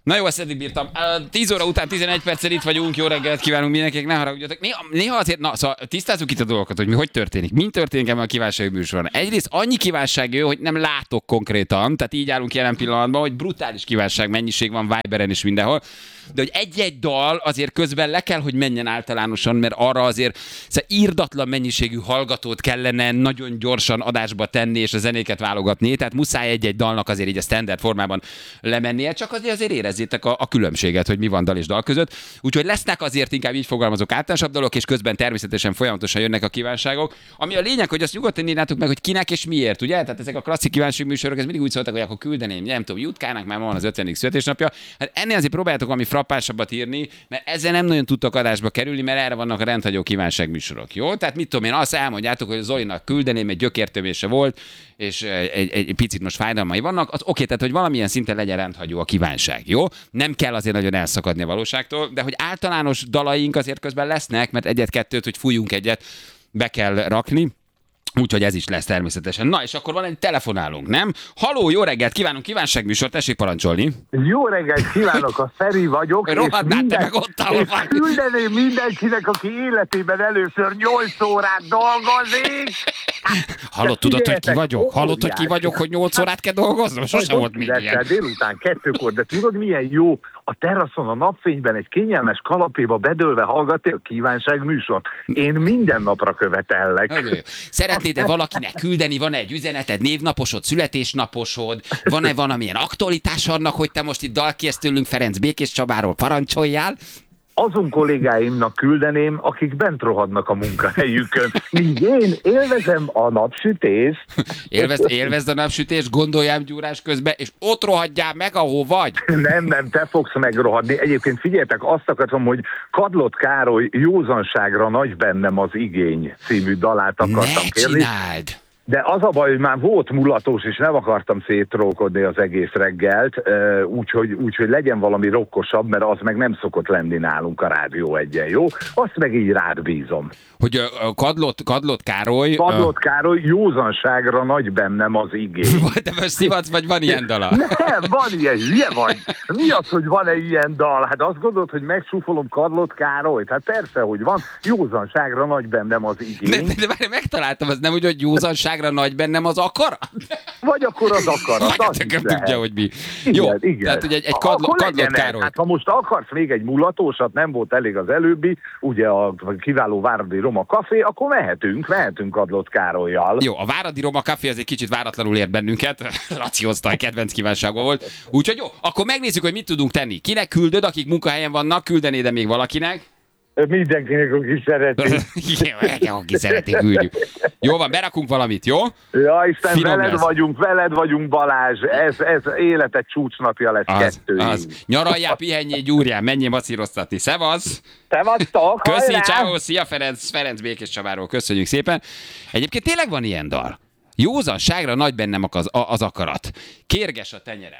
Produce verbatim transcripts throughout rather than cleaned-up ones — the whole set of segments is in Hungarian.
Na jó, ezt eddig bírtam. tíz óra után tizenegy perccel itt vagyunk, jó reggelt kívánunk mindenkinek, ne haragudjatok. Néha, néha azért, na, szóval tisztázzuk itt a dolgokat, hogy mi hogy történik. Mi történik ebben a kívánsági műsoron? Egyrészt annyi kívánság jó, hogy nem látok konkrétan, tehát így állunk jelen pillanatban, hogy brutális kívánság mennyiség van Viberen is mindenhol. De hogy egy-egy dal azért közben le kell, hogy menjen általánosan, mert arra azért szóval írdatlan mennyiségű hallgatót kellene nagyon gyorsan adásba tenni és a zenéket válogatni, tehát muszáj egy-egy dalnak azért így a standard formában lemennie, csak azért azért érezzétek a, a különbséget, hogy mi van dal és dal között. Úgyhogy lesznek azért inkább így fogalmazok általánosabb dalok, és közben természetesen folyamatosan jönnek a kívánságok. Ami a lényeg, hogy azt nyugodtan írnátok meg, hogy kinek és miért, ugye? Tehát ezek a klasszik kívánság műsorok, ez mindig úgy szóltak, hogy akkor küldeném, nem tudom, Jutkának már van az ötvenedik születésnapja. Hát ennél azért próbáljátok valami frappásabbat írni, mert ezzel nem nagyon tudtok adásba kerülni, mert erre vannak a rendhagyó kívánságműsorok, jó? Tehát mit tudom én, azt elmondjátok, hogy Zolinak küldeném, egy gyökértömése volt, és egy, egy picit most fájdalmai vannak, az oké, tehát hogy valamilyen szinten legyen rendhagyó a kívánság, jó? Nem kell azért nagyon elszakadni a valóságtól, de hogy általános dalaink azért közben lesznek, mert egyet-kettőt, hogy fújjunk egyet, be kell rakni. Úgyhogy ez is lesz természetesen. Na, és akkor van egy telefonálunk, nem? Haló, jó reggelt, kívánunk, kívánságműsor, tessék parancsolni. Jó reggelt kívánok, a Feri vagyok. Rohadt, minden... te meg ott és küldeném mindenkinek, aki életében először nyolc órát dolgozik. Hallod, tudod, hogy ki vagyok? Hallod, hogy ki vagyok, hogy nyolc órát kell dolgoznom? Sosem volt még ilyen. Délután kettőkor, de tudod, milyen jó a teraszon, a napfényben egy kényelmes kanapéba bedőlve hallgatni a kívánság műsort. Én minden napra követellek. Szeretnéd-e valakinek küldeni? Van-e egy üzeneted, névnaposod, születésnaposod? Van-e valamilyen aktualitás annak, hogy te most itt dal kérsz tőlünk Ferenc Békés Csabáról, parancsoljál? Azon kollégáimnak küldeném, akik bent rohadnak a munkahelyükön. Míg én élvezem a napsütést. Élvezd, élvezd a napsütést, gondoljám gyúrás közben, és ott rohadjál meg, ahol vagy. Nem, nem, te fogsz megrohadni. Egyébként figyeljetek, azt akartam, hogy Kadlott Károly Józanságra nagy bennem az igény című dalát akartam ne kérni. Csináld! De az a baj, hogy már volt mulatós, és nem akartam szétrókodni az egész reggelt, úgyhogy úgy, hogy legyen valami rokkosabb, mert az meg nem szokott lenni nálunk a Rádió Egyen, jó? Azt meg így rád bízom. Hogy a Kadlott, Kadlott Károly... Kadlott Károly Józanságra nagy bennem az igény. De most szivatsz, vagy van ilyen dala? Nem, van ilyen, hülye vagy. Mi az, hogy van-e ilyen dal? Hát azt gondolod, hogy megsúfolom Kadlott Károlyt? Hát persze, hogy van. Józanságra nagy bennem az igény. De, de, de megtaláltam, az nem úgy, hogy józanságra nagy bennem az akarat? Vagy akkor az akarat. Hát tudja, hogy mi. Igen, jó, igen. tehát hogy egy, egy kadlott, kadlott Károly. Hát ha most akarsz még egy mulatósat, nem volt elég az előbbi, ugye a kiváló Váradi Roma Café, akkor mehetünk, mehetünk Kadlott Károlyjal. Jó, a Váradi Roma Café az egy kicsit váratlanul ért bennünket. Laci Osztály kedvenc kívánsága volt. Úgyhogy jó, akkor megnézzük, hogy mit tudunk tenni. Kinek küldöd, akik munkahelyen vannak, küldenéd még valakinek? Mindenkinek, aki szereti. Igen, aki szereti, küldjük. Jó van, berakunk valamit, jó? Ja, Isten, Finom veled lesz. vagyunk, veled vagyunk, Balázs. Ez, ez életed csúcsnapja lesz Az, kettőig. az. Nyaraljál, pihenjél, gyúrjál, menjél macíroztatni. Szevasz! Szevasztok! Köszi, hajrá! ciao, szia Ferenc, Ferenc Békés Csabáról, köszönjük szépen. Egyébként tényleg van ilyen dal. Józanságra nagy bennem az, az akarat. Kérges a tenyerem.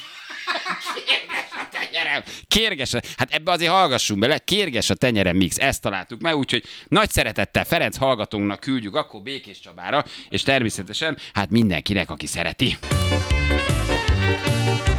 Kérges a tenyerem. Kérges a... Hát ebbe azért hallgassunk bele. Kérges a tenyerem mix. Ezt találtuk meg, úgyhogy nagy szeretettel Ferenc hallgatónknak küldjük akkor Békés Csabára, és természetesen hát mindenkinek, aki szereti.